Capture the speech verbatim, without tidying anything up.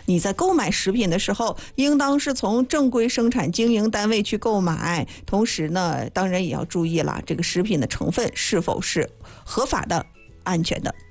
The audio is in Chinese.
你在购买食品的时候，应当是从正规生产经营单位去购买，同时呢，当然也要注意了，这个食品的成分是否是合法的、安全的。